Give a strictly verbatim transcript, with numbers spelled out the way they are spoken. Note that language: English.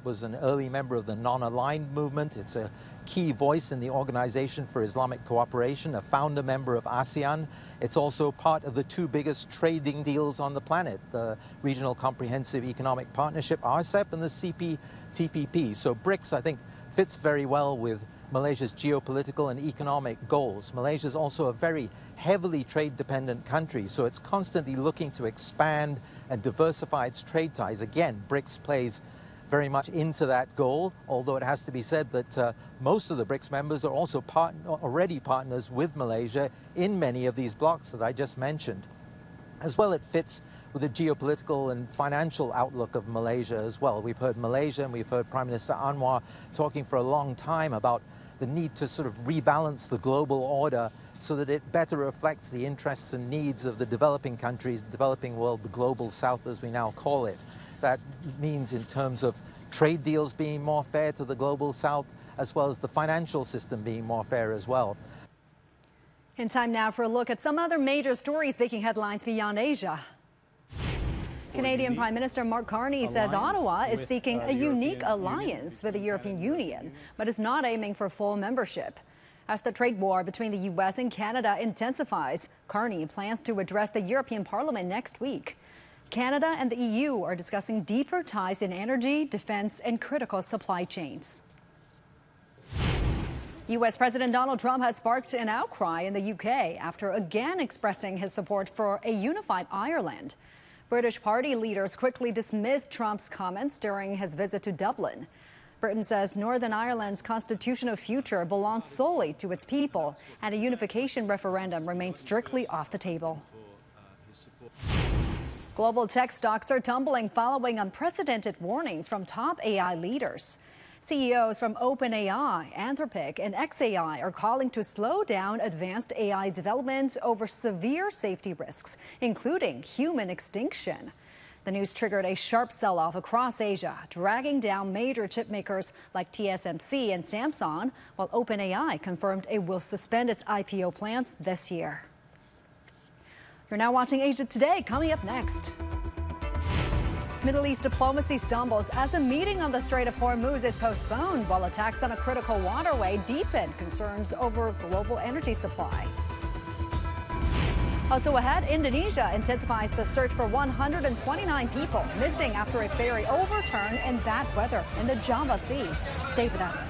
It was an early member of the non-aligned movement. It's a key voice in the Organization for Islamic Cooperation, a founder member of ASEAN. It's also part of the two biggest trading deals on the planet, the Regional Comprehensive Economic Partnership, R C E P, and the C P T P P. So BRICS, I think, fits very well with Malaysia's geopolitical and economic goals. Malaysia is also a very heavily trade-dependent country, so it's constantly looking to expand and diversify its trade ties. Again, BRICS plays very much into that goal, although it has to be said that uh, most of the BRICS members are also part already partners with Malaysia in many of these blocs that I just mentioned. As well, it fits with the geopolitical and financial outlook of Malaysia as well. We've heard Malaysia and we've heard Prime Minister Anwar talking for a long time about the need to sort of rebalance the global order so that it better reflects the interests and needs of the developing countries, the developing world, the global south as we now call it. That means in terms of trade deals being more fair to the global south, as well as the financial system being more fair as well. In time now for a look at some other major stories making headlines beyond Asia. Canadian Prime Minister Mark Carney says Ottawa is seeking a unique alliance with the European Union, but is not aiming for full membership. As the trade war between the U S and Canada intensifies, Carney plans to address the European Parliament next week. Canada and the E U are discussing deeper ties in energy, defense, and critical supply chains. U S President Donald Trump has sparked an outcry in the U K after again expressing his support for a unified Ireland. British party leaders quickly dismissed Trump's comments during his visit to Dublin. Britain says Northern Ireland's constitutional future belongs solely to its people, and a unification referendum remains strictly off the table. Global tech stocks are tumbling following unprecedented warnings from top A I leaders. C E Os from OpenAI, Anthropic, and xAI are calling to slow down advanced A I development over severe safety risks, including human extinction. The news triggered a sharp sell-off across Asia, dragging down major chip makers like T S M C and Samsung, while OpenAI confirmed it will suspend its I P O plans this year. You're now watching Asia Today. Coming up next. Middle East diplomacy stumbles as a meeting on the Strait of Hormuz is postponed while attacks on a critical waterway deepen concerns over global energy supply. Also ahead, Indonesia intensifies the search for one hundred twenty-nine people missing after a ferry overturned in bad weather in the Java Sea. Stay with us.